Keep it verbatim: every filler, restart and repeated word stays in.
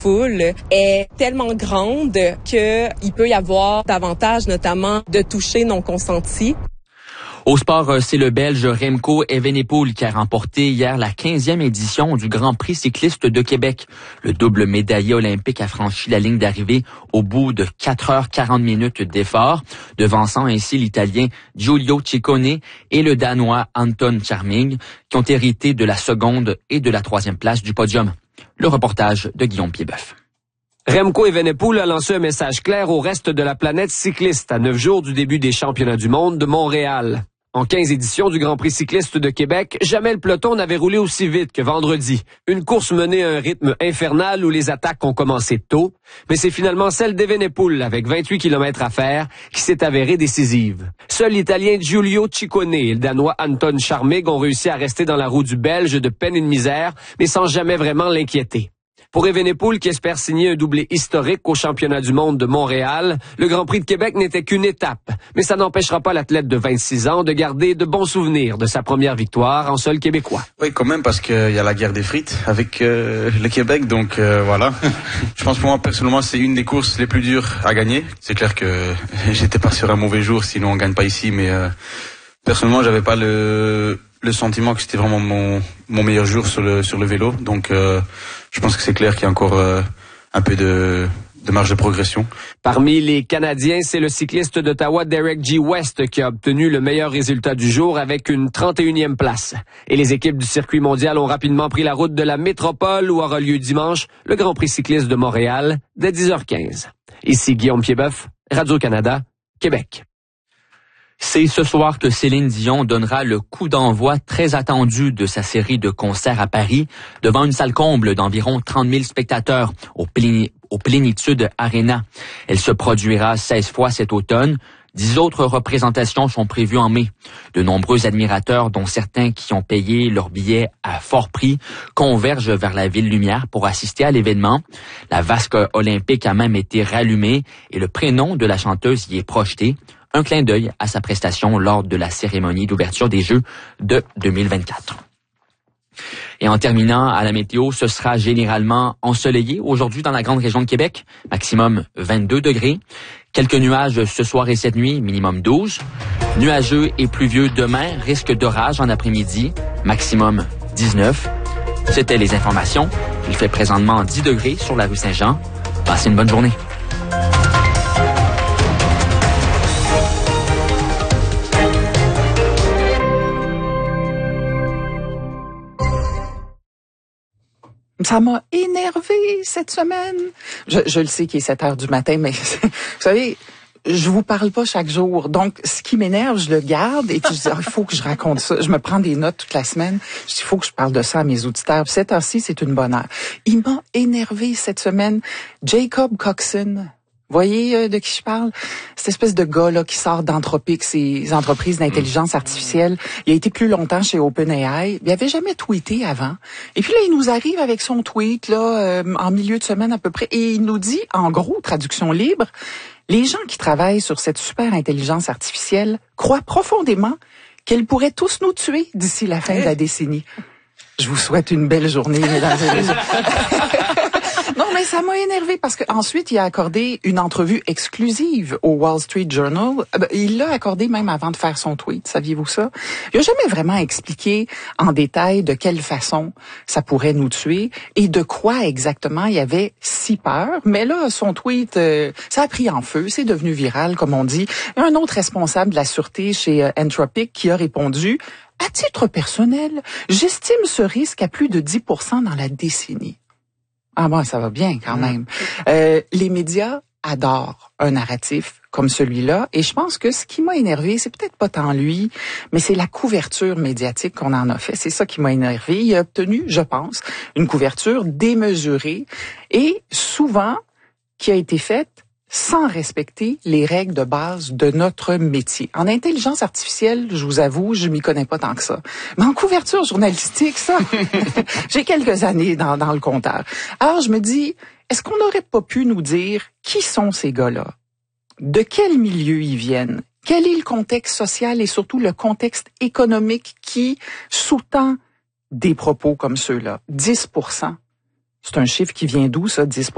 foule est tellement grande qu'il peut y avoir davantage, notamment, de toucher non consentis. Au sport, c'est le Belge Remco Evenepoel qui a remporté hier la quinzième édition du Grand Prix cycliste de Québec. Le double médaillé olympique a franchi la ligne d'arrivée au bout de quatre heures quarante minutes d'effort, devançant ainsi l'Italien Giulio Ciccone et le Danois Anton Charming, qui ont hérité de la seconde et de la troisième place du podium. Le reportage de Guillaume Piedboeuf. Remco Evenepoel a lancé un message clair au reste de la planète cycliste à neuf jours du début des championnats du monde de Montréal. En quinze éditions du Grand Prix cycliste de Québec, jamais le peloton n'avait roulé aussi vite que vendredi. Une course menée à un rythme infernal où les attaques ont commencé tôt, mais c'est finalement celle d'Evenepoel, avec vingt-huit kilomètres à faire, qui s'est avérée décisive. Seul l'Italien Giulio Ciccone et le Danois Anton Charming ont réussi à rester dans la roue du Belge de peine et de misère, mais sans jamais vraiment l'inquiéter. Pour Evenepoel, qui espère signer un doublé historique au championnat du monde de Montréal, le Grand Prix de Québec n'était qu'une étape. Mais ça n'empêchera pas l'athlète de vingt-six ans de garder de bons souvenirs de sa première victoire en sol québécois. Oui, quand même, parce qu'il y a la guerre des frites avec euh, le Québec, donc euh, voilà. Je pense pour moi, personnellement, c'est une des courses les plus dures à gagner. C'est clair que j'étais pas sur un mauvais jour, sinon on gagne pas ici, mais euh, personnellement, j'avais pas le... le sentiment que c'était vraiment mon mon meilleur jour sur le sur le vélo, donc euh, je pense que c'est clair qu'il y a encore euh, un peu de de marge de progression. Parmi les Canadiens, c'est le cycliste d'Ottawa Derek G. West qui a obtenu le meilleur résultat du jour avec une trente et unième place. Et les équipes du circuit mondial ont rapidement pris la route de la métropole où aura lieu dimanche le Grand Prix cycliste de Montréal dès dix heures quinze. Ici Guillaume Piedboeuf, Radio-Canada, Québec. C'est ce soir que Céline Dion donnera le coup d'envoi très attendu de sa série de concerts à Paris devant une salle comble d'environ trente mille spectateurs au, Pléni- au Plénitude Arena. Elle se produira seize fois cet automne. Dix autres représentations sont prévues en mai. De nombreux admirateurs, dont certains qui ont payé leur billet à fort prix, convergent vers la Ville Lumière pour assister à l'événement. La vasque olympique a même été rallumée et le prénom de la chanteuse y est projeté. Un clin d'œil à sa prestation lors de la cérémonie d'ouverture des Jeux de deux mille vingt-quatre. Et en terminant, à la météo, ce sera généralement ensoleillé aujourd'hui dans la grande région de Québec, maximum vingt-deux degrés. Quelques nuages ce soir et cette nuit, minimum douze. Nuageux et pluvieux demain, risque d'orage en après-midi, maximum dix-neuf. C'était les informations. Il fait présentement dix degrés sur la rue Saint-Jean. Passez une bonne journée. Ça m'a énervé cette semaine. Je, je le sais qu'il est sept heures du matin, mais vous savez, je vous parle pas chaque jour. Donc, ce qui m'énerve, je le garde et puis je dis, il faut que je raconte ça. Je me prends des notes toute la semaine. Je dis, il faut que je parle de ça à mes auditeurs. Puis cette heure-ci, c'est une bonne heure. Il m'a énervé cette semaine. Jacob Coxon. Vous voyez euh, de qui je parle? Cette espèce de gars là qui sort d'Anthropic, ces entreprises d'intelligence artificielle. Il a été plus longtemps chez OpenAI. Il avait jamais tweeté avant. Et puis là, il nous arrive avec son tweet là euh, en milieu de semaine à peu près. Et il nous dit, en gros, traduction libre, les gens qui travaillent sur cette super intelligence artificielle croient profondément qu'elle pourrait tous nous tuer d'ici la fin de la décennie. Je vous souhaite une belle journée, mesdames et messieurs. Non, mais ça m'a énervé parce que ensuite il a accordé une entrevue exclusive au Wall Street Journal. Il l'a accordé même avant de faire son tweet, saviez-vous ça? Il a jamais vraiment expliqué en détail de quelle façon ça pourrait nous tuer et de quoi exactement il y avait si peur. Mais là, son tweet, euh, ça a pris en feu, c'est devenu viral, comme on dit. Il y a un autre responsable de la sûreté chez euh, Anthropic qui a répondu: à titre personnel, j'estime ce risque à plus de dix pour cent dans la décennie. Ah bon, ça va bien quand même. Euh, les médias adorent un narratif comme celui-là et je pense que ce qui m'a énervé, c'est peut-être pas tant lui, mais c'est la couverture médiatique qu'on en a fait. C'est ça qui m'a énervé. Il a obtenu, je pense, une couverture démesurée et souvent qui a été faite sans respecter les règles de base de notre métier. En intelligence artificielle, je vous avoue, je m'y connais pas tant que ça. Mais en couverture journalistique, ça, j'ai quelques années dans, dans le compteur. Alors, je me dis, est-ce qu'on n'aurait pas pu nous dire qui sont ces gars-là? De quel milieu ils viennent? Quel est le contexte social et surtout le contexte économique qui sous-tend des propos comme ceux-là? dix pour cent. C'est un chiffre qui vient d'où, ça, dix pour cent?